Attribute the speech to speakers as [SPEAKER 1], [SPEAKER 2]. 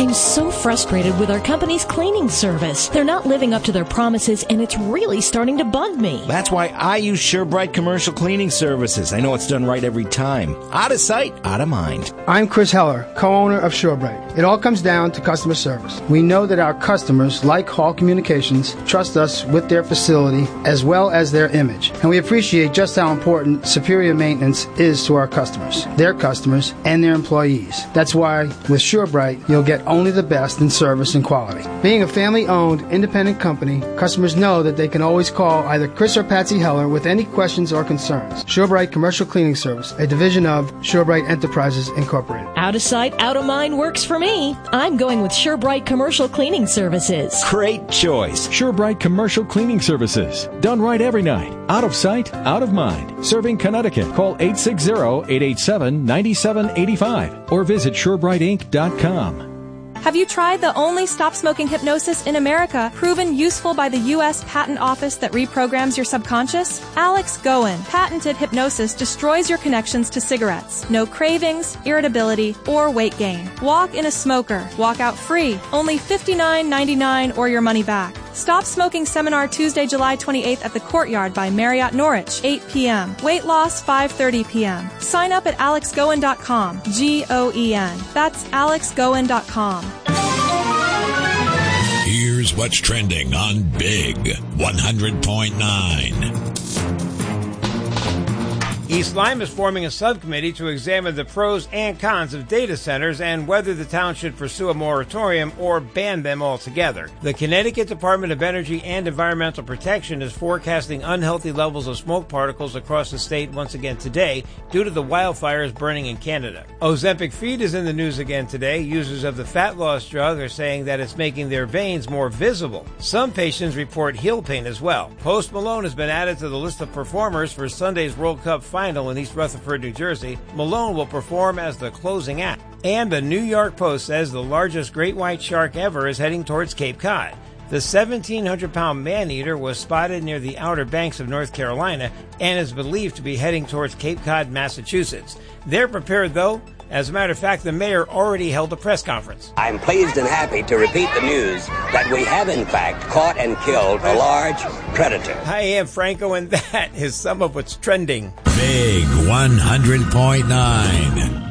[SPEAKER 1] I'm so frustrated with our company's cleaning service. They're not living up to their promises, and it's really starting to bug me.
[SPEAKER 2] That's why I use SureBright Commercial Cleaning Services. I know it's done right every time. Out of sight, out of mind.
[SPEAKER 3] I'm Chris Heller, co-owner of SureBright. It all comes down to customer service. We know that our customers, like Hall Communications, trust us with their facility as well as their image. And we appreciate just how important superior maintenance is to our customers, their customers, and their employees. That's why with SureBright, you'll get only the best in service and quality. Being a family-owned, independent company, customers know that they can always call either Chris or Patsy Heller with any questions or concerns. SureBright Commercial Cleaning Service, a division of SureBright Enterprises, Incorporated.
[SPEAKER 1] Out of sight, out of mind works for me. I'm going with SureBright Commercial Cleaning Services.
[SPEAKER 2] Great choice.
[SPEAKER 4] SureBright Commercial Cleaning Services. Done right every night. Out of sight, out of mind. Serving Connecticut. Call 860-887-9785 or visit SureBrightInc.com.
[SPEAKER 5] Have you tried the only stop-smoking hypnosis in America, proven useful by the U.S. Patent Office that reprograms your subconscious? Alex Goen, patented hypnosis destroys your connections to cigarettes. No cravings, irritability, or weight gain. Walk in a smoker. Walk out free. Only $59.99 or your money back. Stop Smoking Seminar Tuesday, July 28th at the Courtyard by Marriott Norwich, 8 p.m. Weight loss, 5:30 p.m. Sign up at alexgoen.com. G-O-E-N. That's alexgoen.com.
[SPEAKER 6] Here's what's trending on Big 100.9.
[SPEAKER 7] East Lyme is forming a subcommittee to examine the pros and cons of data centers and whether the town should pursue a moratorium or ban them altogether. The Connecticut Department of Energy and Environmental Protection is forecasting unhealthy levels of smoke particles across the state once again today due to the wildfires burning in Canada. Ozempic Feed is in the news again today. Users of the fat loss drug are saying that it's making their veins more visible. Some patients report heel pain as well. Post Malone has been added to the list of performers for Sunday's World Cup final in East Rutherford, New Jersey. Malone will perform as the closing act. And the New York Post says the largest great white shark ever is heading towards Cape Cod. The 1,700-pound man-eater was spotted near the Outer Banks of North Carolina and is believed to be heading towards Cape Cod, Massachusetts. They're prepared, though. As a matter of fact, the mayor already held a press conference.
[SPEAKER 8] I'm pleased and happy to repeat the news that we have, in fact, caught and killed a large predator.
[SPEAKER 7] I am Franco, and that is some of what's trending.
[SPEAKER 6] Big 100.9.